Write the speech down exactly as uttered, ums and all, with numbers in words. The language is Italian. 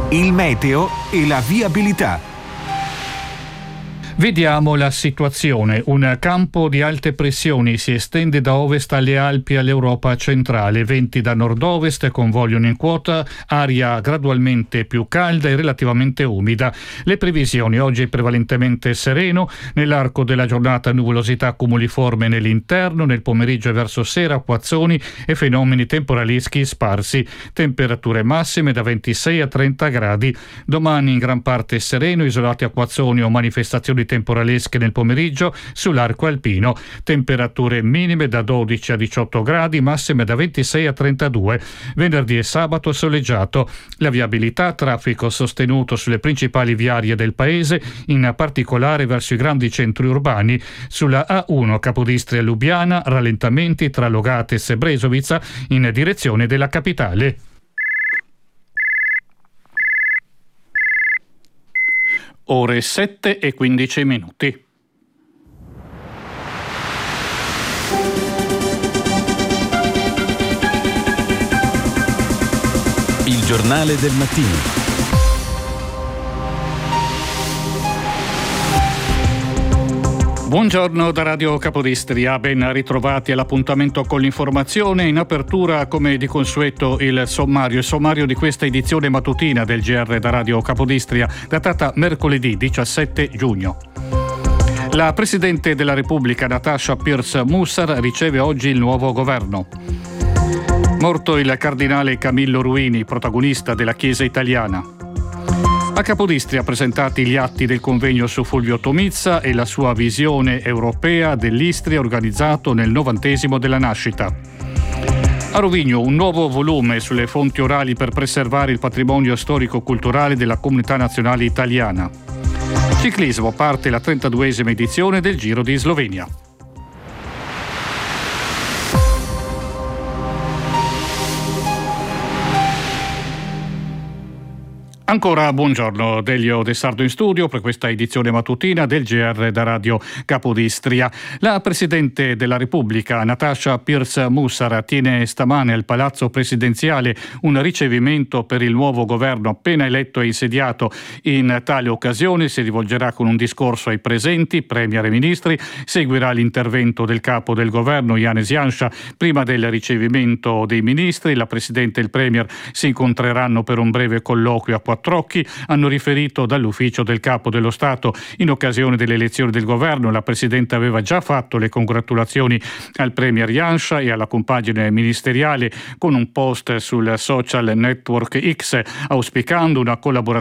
il meteo e la viabilità. Vediamo la situazione. Un campo di alte pressioni si estende da ovest alle Alpi all'Europa centrale. Venti da nord-ovest convogliano in quota, aria gradualmente più calda e relativamente umida. Le previsioni: oggi prevalentemente sereno, nell'arco della giornata nuvolosità cumuliforme nell'interno, nel pomeriggio e verso sera acquazzoni e fenomeni temporaleschi sparsi. Temperature massime da ventisei a trenta gradi. Domani in gran parte sereno, isolati acquazzoni o manifestazioni temporalesche nel pomeriggio sull'arco alpino. Temperature minime da dodici a diciotto gradi, massime da ventisei a trentadue. Venerdì e sabato soleggiato. La viabilità: traffico sostenuto sulle principali viarie del paese, in particolare verso i grandi centri urbani. Sulla A uno Capodistria-Lubiana rallentamenti tra Logates e Brezovica in direzione della capitale. Ore sette e quindici minuti. Il giornale del mattino. Buongiorno da Radio Capodistria, ben ritrovati all'appuntamento con l'informazione. In apertura, come di consueto, il sommario, il sommario di questa edizione mattutina del G R da Radio Capodistria, datata mercoledì diciassette giugno. La Presidente della Repubblica Natasha Pierce Mussar riceve oggi il nuovo governo. Morto il cardinale Camillo Ruini, protagonista della Chiesa italiana. A Capodistria presentati gli atti del convegno su Fulvio Tomizza e la sua visione europea dell'Istria, organizzato nel novantesimo della nascita. A Rovigno un nuovo volume sulle fonti orali per preservare il patrimonio storico-culturale della comunità nazionale italiana. Ciclismo: parte la trentaduesima edizione del Giro di Slovenia. Ancora buongiorno, Delio De Sardo in studio per questa edizione mattutina del G R da Radio Capodistria. La Presidente della Repubblica Natasha Pierce Mussar tiene stamane al Palazzo Presidenziale un ricevimento per il nuovo governo appena eletto e insediato. In tale occasione si rivolgerà con un discorso ai presenti, premier e ministri. Seguirà l'intervento del capo del governo, Janez Janša. Prima del ricevimento dei ministri, la Presidente e il premier si incontreranno per un breve colloquio a quattro occhi, hanno riferito dall'ufficio del Capo dello Stato. In occasione delle elezioni del governo, la Presidente aveva già fatto le congratulazioni al Premier Janša e alla compagine ministeriale con un post sul social network X, auspicando una collaborazione